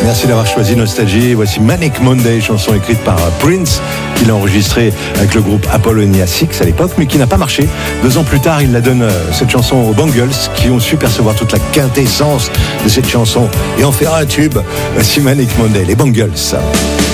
Merci d'avoir choisi Nostalgie. Voici Manic Monday, chanson écrite par Prince, qu'il a enregistrée avec le groupe Apollonia 6 à l'époque, mais qui n'a pas marché. 2 ans plus tard, il la donne, cette chanson, aux Bangles, qui ont su percevoir toute la quintessence de cette chanson et en faire un tube. Voici Manic Monday, les Bangles.